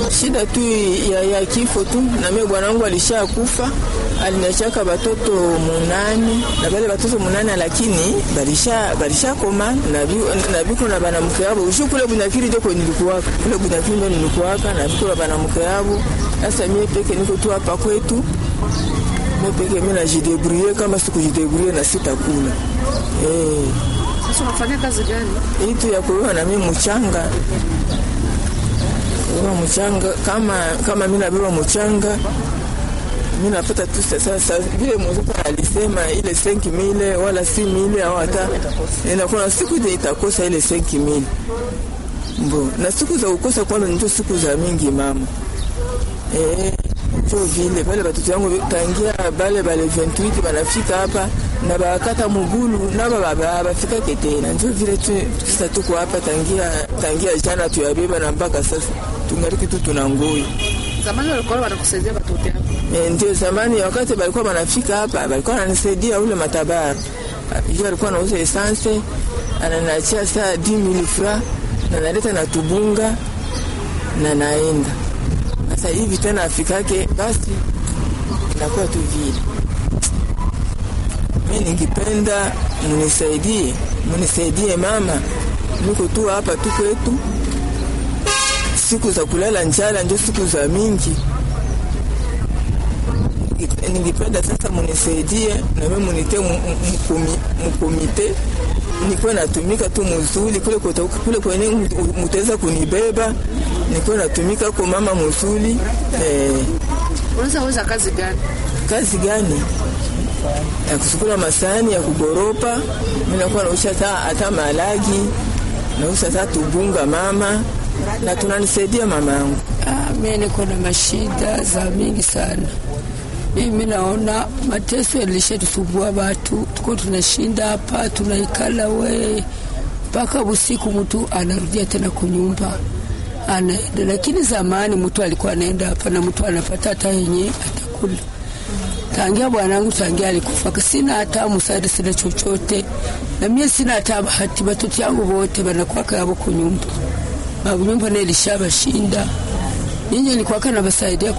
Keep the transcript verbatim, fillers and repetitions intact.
Shida tu ya, ya kifo tu, na mimi bwana wangu alishakufa, aliniachaka watoto munane, na wale watoto munane lakini balisha balisha koma na bi na biko na bana mke wao. Ushukule bunakiri ndio kwa nilikuwa kule bunakiri ndio nilikuwa na biko na bana mke wao. Sasa mimi peke niko tu hapa kwetu. Mimi peke mimi najidebrouiller, kama sikujidebrouiller na sitakula. Eh. Sasa unafanya kazi gani? Itu ya kuoa na mimi mchanga. Kwa mchanga kama kama mimi nabeba mchanga, mimi napata tu sasa vile mzungu alisema ile cinq mille wala six mille au hata inakuwa siku ile itakosa ile cinq mille. Mbo na siku za kukosa kwanza ndio siku za mingi mama. Eh sio vile pale watoto wangu tangia bale bale vingt-huit banafika hapa na bakata mugulu na baba bafika ketena, ndio vile tu sasa tuko hapa tangia tangia jana tu yabeba na mpaka sasa tungaliki tu tunangoi. Zamani walikuwa wanakusaidia watoto wako? Eh, ndio zamani wakati walikuwa wanafika hapa walikuwa wananisaidia ule matabara. Yeye alikuwa anauza essence, ananiachia saa dix mille francs na naleta na tubunga na naenda. Sasa hivi tena afikake basi inakuwa tu vile. Mimi ningependa munisaidie, munisaidie mama. Niko tu hapa tu kwetu. Siku za kulala njala ndio siku za mingi. Ningependa sasa munisaidie na mimi munite mkomite. Niko natumika tu mzuri kule kutoka kule kwenye mtaweza kunibeba. Niko natumika kwa mama mzuri. Eh, unaweza kazi gani? Kazi gani? Ya kusukula masani, ya kugoropa. Mimi nakuwa nausha hata malagi, nausha hata tubunga mama, na tunanisaidia mama yangu. Ah, mimi niko na mashida za mingi sana. Mimi naona mateso yalishetusumbua watu, tuko tunashinda hapa, tunaikala we mpaka usiku mtu anarudia tena kunyumba. Anaenda, lakini zamani mtu alikuwa anaenda hapa na mtu anapata hata yenye atakula. Tangia bwanangu tangia alikufa sina hata msaada, sina chochote, na mimi sina hata bahati. Watoto wangu wote wanakuwa kabo kunyumba, babu nyumba na ilishabashinda. Ninyi nilikuwa kana basaidia